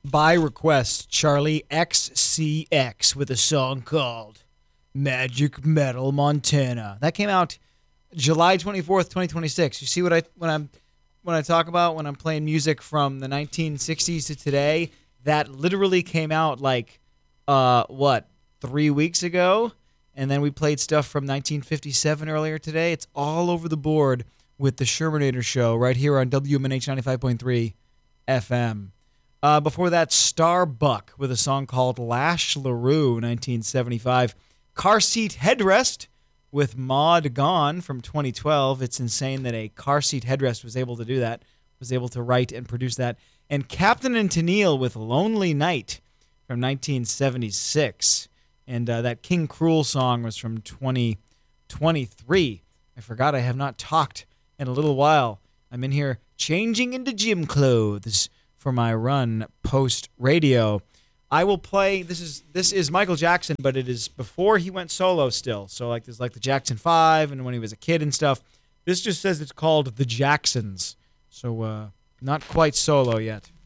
by request, Charlie XCX with a song called Magic Metal Montana. That came out July 24th, 2026. You see what when I talk about when I'm playing music from the 1960s to today, that literally came out like 3 weeks ago, and then we played stuff from 1957 earlier today. It's all over the board with the Shermanator Show right here on WMNH 95.3 FM. Before that, Starbuck with a song called Lash LaRue, 1975. Car Seat Headrest with Maud Gone from 2012. It's insane that a car seat headrest was able to do that, was able to write and produce that. And Captain and Tennille with Lonely Night from 1976. And that King Cruel song was from 2023. I forgot I have not talked in a little while. I'm in here changing into gym clothes for my run post-radio. I will play, this is Michael Jackson, but it is before he went solo still. So like there's like the Jackson 5 and when he was a kid and stuff. This just says it's called The Jacksons. So not quite solo yet.